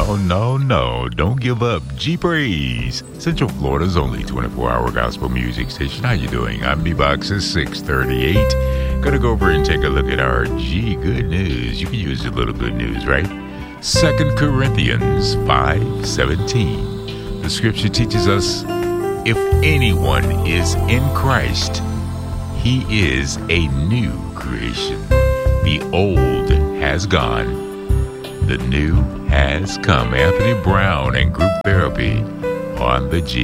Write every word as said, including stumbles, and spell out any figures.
No, no, no. Don't give up. G-Praise. Central Florida's only twenty-four hour gospel music station. How you doing? I'm B-Box six thirty-eight. Gonna go over and take a look at our G good news. You can use a little good news, right? Second Corinthians five seventeen. The scripture teaches us, if anyone is in Christ, he is a new creation. The old has gone. The new has come. Anthony Brown and Group Therapy on the G.